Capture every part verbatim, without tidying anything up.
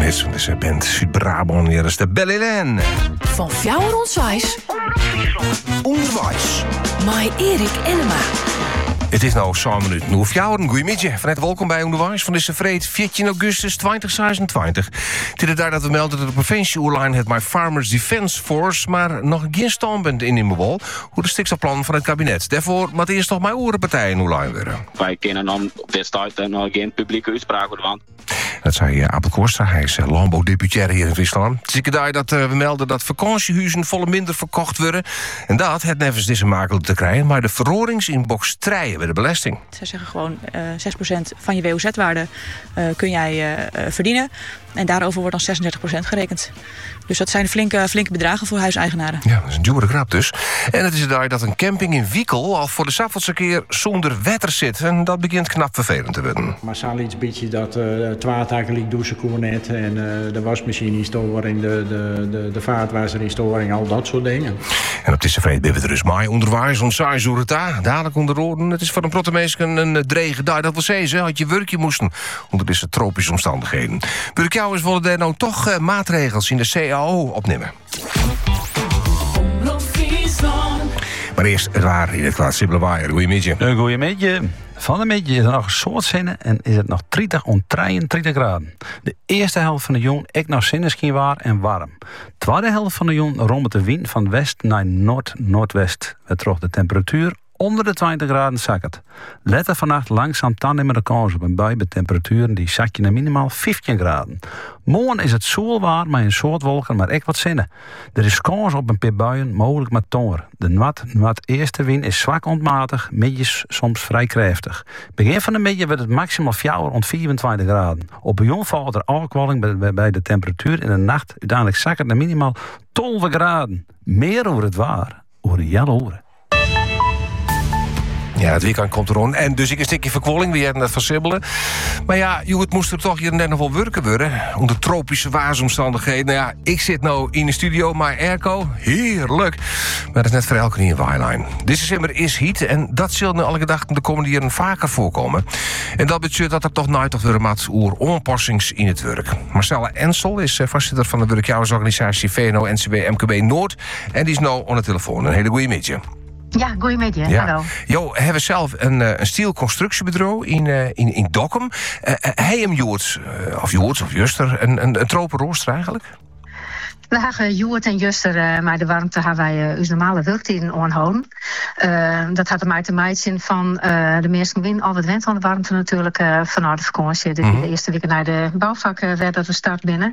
hits van deze band Zuid-Brabant. Hier is de Belle-Hélène. Van Fjouwer Ontwijs. Onderwijs. Mai Erik Enema. Het is nou zo'n minuut. Nu Fjouwer, goeiemiddag. Van het welkom bij Onderwijs van deze vreed veertien augustus tweeduizend zesentwintig. Het is daar dat we melden dat de provincie oerlijn het My Farmers Defence Force, maar nog geen standpunt in in wol hoe de stikstofplan van het kabinet. Daarvoor moet eerst toch mijn oerenpartijen oerlijn worden. Wij kennen dan destijds nog geen publieke uitspraak van. Dat zei uh, Abel Koorstra, hij is uh, landbouwdeputair hier in Friesland. Het is ik daar dat uh, we melden dat vakantiehuizen volle minder verkocht worden. En dat, het nevens deze makkelijk te krijgen, maar de verroringsinbox strijden bij de belasting. Ze zeggen gewoon uh, zes procent van je W O Z-waarde uh, kun jij uh, uh, verdienen. En daarover wordt dan zesendertig procent gerekend. Dus dat zijn flinke, flinke bedragen voor huiseigenaren. Ja, dat is een dure grap dus. En het is daar dat een camping in Wiekel al voor de zoveelste keer zonder wetter zit. En dat begint knap vervelend te worden. Massaal iets beetje dat uh, het water liep douchen kon net. En uh, de wasmachine in storing, de, de, de, de vaatwasser in storing, al dat soort dingen. En op deze vreed ben we er dus maar onderwijs, ontzaai zo het daar. Dadelijk onder orde. Het is voor een protemeesk een, een drege dag. Dat wil zeggen, had je werkje moesten onder deze tropische omstandigheden. Burkjouwers willen daar nou toch uh, maatregels in de C A O opnemen. Maar eerst het waar in het kwaad Sibbelwaaier. Goeiemiddag. Een goeiemiddag. Van de middag is er nog een soort zinnen en is het nog dertig om drieëndertig graden. De eerste helft van de jong ik nog zinneschien waar en warm. De tweede helft van de jong rommelt de wind van west naar noord-noordwest. Het trok de temperatuur onder de twintig graden zakken. Let er vannacht langzaam tanden met de kans op een bui bij temperaturen die zakje naar minimaal vijftien graden. Morgen is het zoelwaar met een soort wolken, maar echt wat zinnen. Er is kans op een paar buien, mogelijk met tonger. De noord-noord-eerste wind is zwak ontmatig, middags soms vrij krachtig. Begin van de middag wordt het maximaal fjouwer rond vierentwintig graden. Op Bejong valt er afkwalling bij, bij de temperatuur in de nacht. Uiteindelijk zakt het naar minimaal twaalf graden. Meer over het waar, over jelle horen. Ja, het weekend komt erom. En dus ik een stukje verkwolling, weer net van Sibbelen. Maar ja, joh, het moest er toch hier net nog wel werken worden. Onder tropische waarsomstandigheden. Nou ja, ik zit nou in de studio, maar airco, heerlijk. Maar dat is net voor elke niet een waailijn. December is heat en dat zal nu elke dag de komende jaren vaker voorkomen. En dat betekent dat er toch nooit toch weer wat oer onpassings in het werk. Marcella Ensel is voorzitter van de werkjouwersorganisatie V N O N C W M K B Noord. En die is nou aan de telefoon. Een hele goede middag. Ja, goeiemiddag. Ja. Hallo. Jo, hebben we zelf een, een stielconstructiebureau in, uh, in, in Dokkum. Uh, hij hem Joert, uh, of Joert of Juster, een, een, een tropenrooster eigenlijk? We hebben Joert en Juster, uh, maar de warmte hebben wij uh, ons normale werktijden aanhouden. Uh, dat had ermee te maken van uh, de meeste win al wat went van de warmte natuurlijk uh, vanuit de vakantie. De, mm-hmm. de eerste weken naar de bouwvak uh, werd dat we start binnen.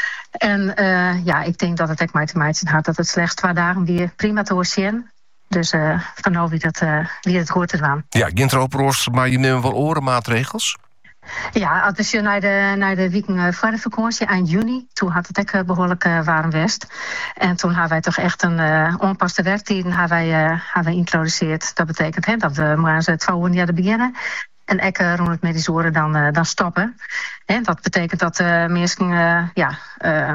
En uh, ja, ik denk dat het echt mee te maken had dat het slechts twee dagen weer prima te horen. Dus uh, van nou wie, dat, uh, wie het hoort ervan. Ja, geen tropenrooster, maar je neemt wel orenmaatregels? Ja, als je naar de, naar de weekend voor de vakantie, eind juni, toen had het ook behoorlijk uh, warm west. En toen hebben wij toch echt een uh, onpaste werktijden hebben wij, uh, hebben wij geïntroduceerd. Dat betekent hè, dat we maar eens twee uur niet beginnen. En ik uh, rond het medisch oren dan, uh, dan stoppen. En dat betekent dat uh, mensen uh, ja, uh,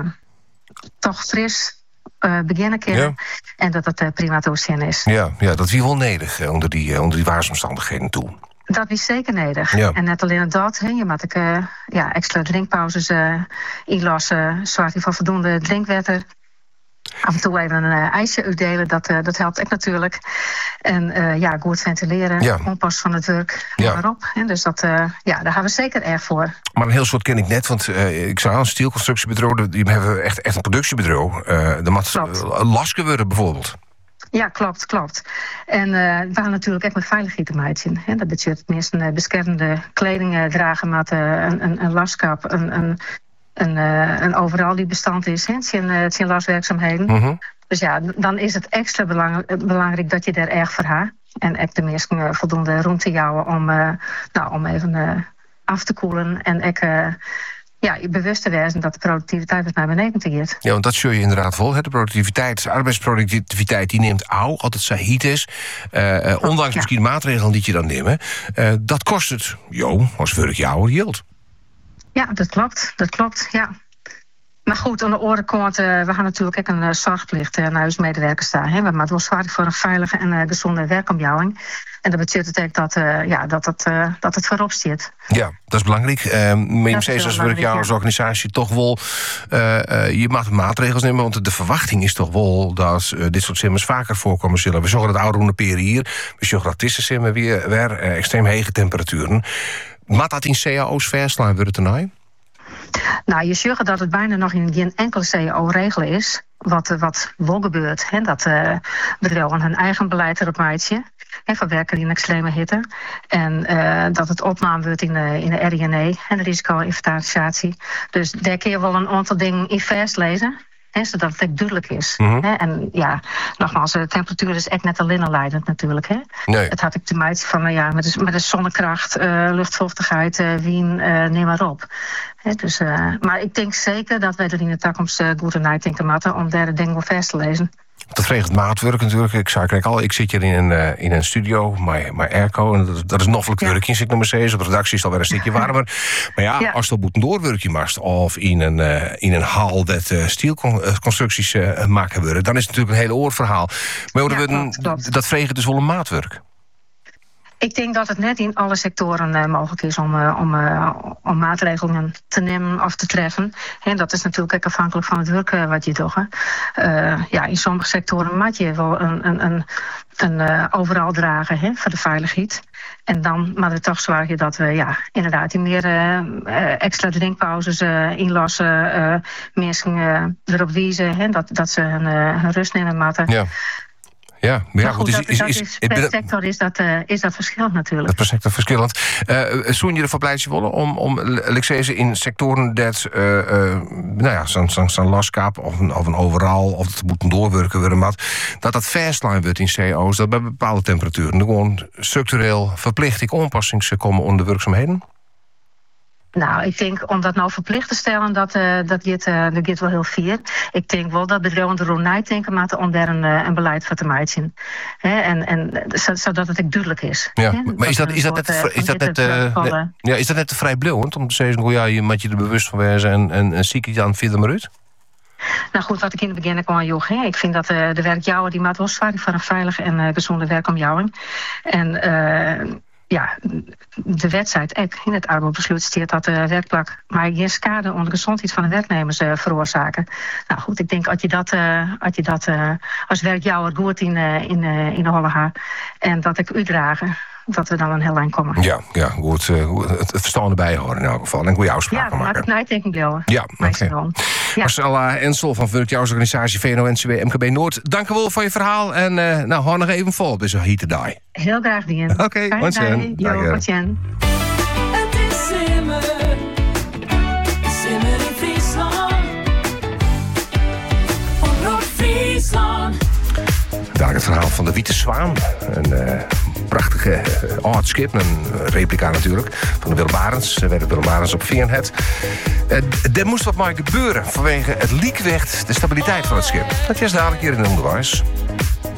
toch fris Uh, beginnen kunnen. Ja. En dat het uh, prima te zien is. Ja, ja, dat is wel nodig uh, onder die, uh, onder die waarsomstandigheden toe. Dat is zeker nodig. Ja. En net alleen dat, he, je moet ik, uh, ja, extra drinkpauzes uh, inlassen. Zorg je voor voldoende drinkwater. Af en toe even een uh, ijsje uitdelen, dat, uh, dat helpt echt natuurlijk. En uh, ja, goed ventileren, ja. Onpas van het werk, ja. Waarop. En dus dat, uh, ja, daar gaan we zeker erg voor. Maar een heel soort ken ik net, want uh, ik zou een stielconstructiebureau, die hebben echt, echt een productiebureau. Uh, de mat uh, lasken worden bijvoorbeeld. Ja, klopt, klopt. En uh, we gaan natuurlijk echt met veiligheid te maken. Dat betekent tenminste uh, beschermende kleding uh, dragen met uh, een, een, een laskap, een... een Een, uh, een overal die bestand is, hè, het zijn, uh, het zijn laswerkzaamheden. Mm-hmm. Dus ja, dan is het extra belang, belangrijk dat je daar erg voor haar. En echt de mensen uh, voldoende ruimte jouwen om, uh, nou, om even uh, af te koelen. En ik, uh, ja, bewust te wezen dat de productiviteit wat naar beneden te gaat. Ja, want dat zul je inderdaad vol. Hè? De productiviteit, de arbeidsproductiviteit, die neemt au, altijd sahiet is. Uh, uh, ondanks ja. misschien maatregelen die je dan nemen. Uh, dat kost het, jo, als werkjouwer hield. Ja, dat klopt. Dat klopt, ja. Maar goed, aan de andere kant, uh, we hebben natuurlijk ook een uh, zorgplicht uh, naar onze medewerkers staan. Hè. We moeten wel zorgen voor een veilige en uh, gezonde werkomgeving. En dat betekent ook dat, uh, ja, dat, het, uh, dat het voorop staat. Ja, dat is belangrijk. Uh, maar je steeds als werkjaarsorganisatie toch wel... Uh, uh, je mag maatregels nemen, want de verwachting is toch wel... dat uh, dit soort simmers vaker voorkomen zullen. We zorgen dat oude peren hier. We zorgen dat deze simmer weer, weer uh, extreem hege temperaturen. Maat dat in C A O's verslaan worden tonight? Nou, je zegt dat het bijna nog in geen enkele C A O-regel is... wat, wat wel gebeurt. Hè, dat uh, bedrijven hun eigen beleid erop maatje... van werken in extreme hitte. En uh, dat het opname wordt in de, in de R I N E en de risico-inventarisatie. Dus daar kun je wel een aantal dingen in vers lezen. He, zodat het echt duidelijk is. Mm-hmm. He, en ja, nogmaals, de temperatuur is echt net alleen leidend natuurlijk. He. Nee. Het had ik te maken van, uh, ja, met de, met de zonnekracht, uh, luchtvochtigheid, uh, wien, uh, neem maar op. He, dus, uh, maar ik denk zeker dat wij er in de toekomst uh, goed naar denken moeten om daar de dingen wel vers te lezen. Dat regelt maatwerk natuurlijk. Ik zei kijk al, ik zit hier in een, uh, in een studio, maar, maar airco, en dat, dat is noffelijk werk in, zeg ik nog maar steeds. Op de redactie is het alweer een stukje warmer. Maar ja, ja. als je op een doorwerkje maakt of in een, uh, in een hal dat uh, stielconstructies uh, maken worden, dan is het natuurlijk een hele oorverhaal. Maar ja, klopt, klopt. Dat vreegt dus wel een maatwerk. Ik denk dat het net in alle sectoren uh, mogelijk is om, uh, om, uh, om maatregelen te nemen of te treffen. En dat is natuurlijk ook afhankelijk van het werk uh, wat je doet. Uh, ja, in sommige sectoren moet je wel een, een, een, een uh, overal dragen hè, voor de veiligheid. En dan moet het toch zorgen dat we ja, inderdaad die meer uh, extra drinkpauzes uh, inlassen. Uh, mensen uh, erop wijzen hè, dat, dat ze hun, uh, hun rust nemen moeten. Ja. Ja, maar ja, goed, is, dat, is, dat is, is, per sector is dat, uh, is dat verschillend natuurlijk. Dat per sector verschillend. Uh, Zoen je ervoor pleitje willen om, om Lexese in sectoren dat, uh, uh, nou ja, zo'n zo, zo laskap of een, of een overal, of het moet doorwerken worden, maar dat dat verslaan wordt in C A O's, dat bij bepaalde temperaturen er gewoon structureel verplicht aanpassingen komen onder de werkzaamheden? Nou, ik denk om dat nou verplicht te stellen, dat, uh, dat, gaat, uh, dat gaat wel heel vier. Ik denk wel dat bedrijven er rond nadenken moeten om daar een, uh, een beleid voor te maken. En, en zodat het ook duidelijk is. Ja, He? maar is dat, is dat net, uh, is dat net, uh, net, ja, is dat net te vrijblijvend om te zeggen, oh ja, je moet je er bewust van wezen en, en, en ziek je dan verder maar uit? Nou goed, wat ik in het begin al joeg. Hè. Ik vind dat uh, de werkjouwer die maakt wel zwaar voor een veilige en uh, gezonde werkomjouwing. En uh, ja, de wettijd ook in het arbeidsbesluit staat dat de werkplek maar geen schade onder de gezondheid van de werknemers uh, veroorzaken. Nou goed, ik denk als je dat, uh, als, je dat uh, als werkjouwer goed in, uh, in, uh, in de holle haar en dat ik uitdragen, dat we dan een heel eind komen. Ja, ja goed, uh, het verstand erbij horen in elk geval. En goede afspraken maken. Ja, maken. dat ik denk ik wel. Ja, oké. Okay. Ja. Marcella Ensel van werkjaarsorganisatie V N O N C W M K B Noord. Dank u wel voor je verhaal. En uh, nou, hou nog even vol op deze heat to die. Heel graag, Dien. Oké, okay, wat je. Jo, wat je. Het is simmer. Simmer in Friesland. Omroep Friesland. Daar het verhaal van de Witte Zwaan. Een uh, prachtige uh, art schip, een replica natuurlijk, van de Willem Barents. Ze werden Willem Barents op Veenhet. Uh, er moest wat maar gebeuren vanwege het liekwicht, de stabiliteit van het schip. Dat is dadelijk hier in het onderwijs.